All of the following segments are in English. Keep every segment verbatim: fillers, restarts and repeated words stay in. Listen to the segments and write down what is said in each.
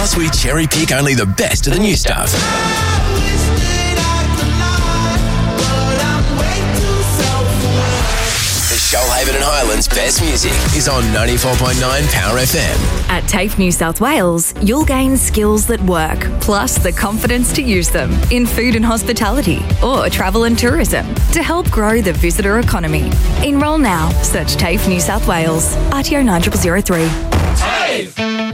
Plus, we cherry pick only the best of the new stuff. The Shoalhaven and Highlands best music is on ninety-four point nine Power F M. At TAFE New South Wales, you'll gain skills that work, plus the confidence to use them in food and hospitality or travel and tourism to help grow the visitor economy. Enrol now. Search TAFE New South Wales. R T O nine zero zero three. TAFE!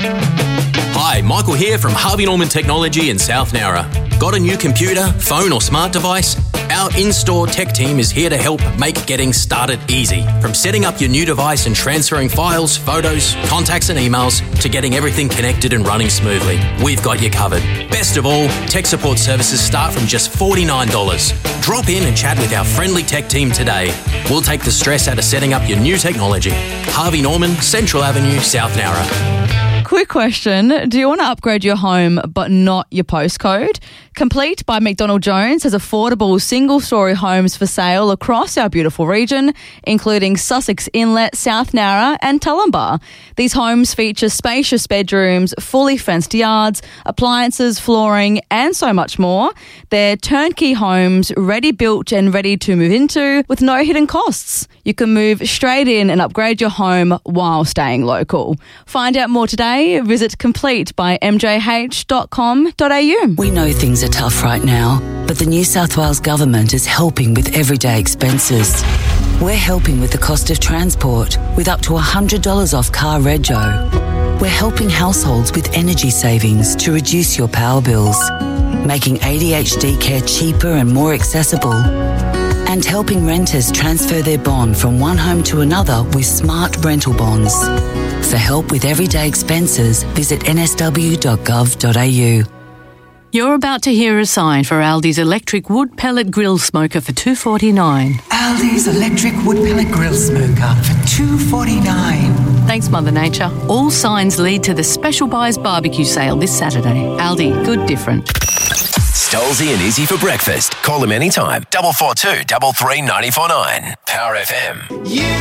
Hi, Michael here from Harvey Norman Technology in South Nowra. Got a new computer, phone or smart device? Our in-store tech team is here to help make getting started easy. From setting up your new device and transferring files, photos, contacts and emails to getting everything connected and running smoothly. We've got you covered. Best of all, tech support services start from just forty-nine dollars. Drop in and chat with our friendly tech team today. We'll take the stress out of setting up your new technology. Harvey Norman, Central Avenue, South Nowra. Quick question. Do you want to upgrade your home but not your postcode? Complete by McDonald Jones has affordable single-storey homes for sale across our beautiful region, including Sussex Inlet, South Nowra and Tullumba. These homes feature spacious bedrooms, fully fenced yards, appliances, flooring and so much more. They're turnkey homes, ready-built and ready to move into with no hidden costs. You can move straight in and upgrade your home while staying local. Find out more today. Visit complete by m j h dot com dot a u. We know things are tough right now, but the New South Wales Government is helping with everyday expenses. We're helping with the cost of transport with up to one hundred dollars off car rego. We're helping households with energy savings to reduce your power bills, making A D H D care cheaper and more accessible, and helping renters transfer their bond from one home to another with smart rental bonds. For help with everyday expenses, visit n s w dot gov dot a u. You're about to hear a sign for Aldi's electric wood pellet grill smoker for two dollars forty-nine. Aldi's electric wood pellet grill smoker for two dollars forty-nine. Thanks, Mother Nature. All signs lead to the Special Buys barbecue sale this Saturday. Aldi, good different. Stolzy and Izzy for breakfast. Call them anytime. Double four two double three ninety four nine. Power F M. You